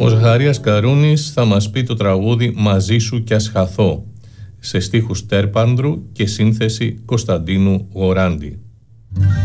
Ο Ζαχαρίας Καρούνης θα μας πει το τραγούδι «Μαζί σου κι ας χαθώ», σε στίχους Τέρπανδρου και σύνθεση Κωνσταντίνου Γοράντη.